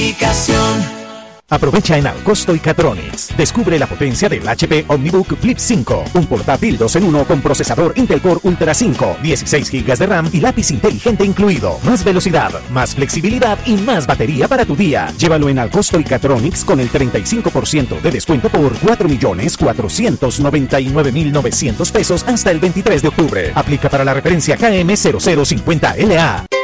aplicación. Aprovecha en Alcosto y Catronics. Descubre la potencia del HP OmniBook Flip 5. Un portátil 2 en 1 con procesador Intel Core Ultra 5, 16 GB de RAM y lápiz inteligente incluido. Más velocidad, más flexibilidad y más batería para tu día. Llévalo en Alcosto y Catronics con el 35% de descuento por 4.499.900 pesos hasta el 23 de octubre. Aplica para la referencia KM0050LA.